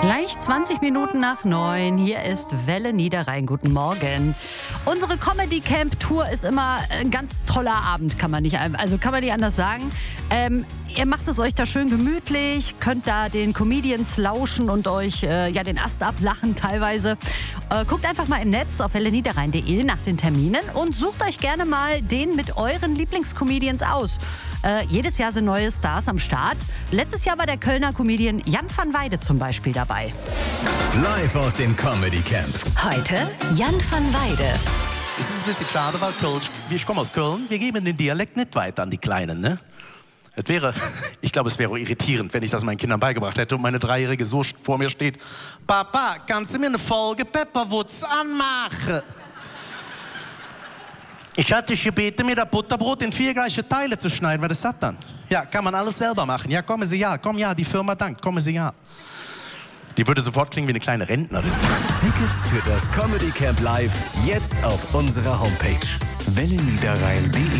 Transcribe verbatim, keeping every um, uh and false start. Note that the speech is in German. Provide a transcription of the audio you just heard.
Gleich zwanzig Minuten nach neun. Hier ist Welle Niederrhein. Guten Morgen. Unsere Comedy Camp Tour ist immer ein ganz toller Abend, kann man nicht, also kann man nicht anders sagen. Ähm, ihr macht es euch da schön gemütlich, könnt da den Comedians lauschen und euch äh, ja den Ast ablachen teilweise. Äh, guckt einfach mal im Netz auf welle niederrhein punkt de nach den Terminen und sucht euch gerne mal den mit euren Lieblingscomedians aus. Äh, jedes Jahr sind neue Stars am Start. Letztes Jahr war der Kölner Comedian Jan van Weide zum Beispiel dabei. Live aus dem Comedy Camp. Heute Jan van Weide. Es ist ein bisschen schade, weil Köln, ich komme aus Köln, wir geben den Dialekt nicht weiter an die Kleinen, ne? Es wäre, ich glaube, es wäre irritierend, wenn ich das meinen Kindern beigebracht hätte und meine Dreijährige so vor mir steht. Papa, kannst du mir eine Folge Pepperwoods anmachen? Ich hatte dich gebeten, mir das Butterbrot in vier gleiche Teile zu schneiden. Was ist das dann? Ja, kann man alles selber machen. Ja, kommen Sie ja, komm ja, die Firma dankt, kommen Sie ja. Die würde sofort klingen wie eine kleine Rentnerin. Tickets für das Comedy Camp Live jetzt auf unserer Homepage welle niederrhein punkt de.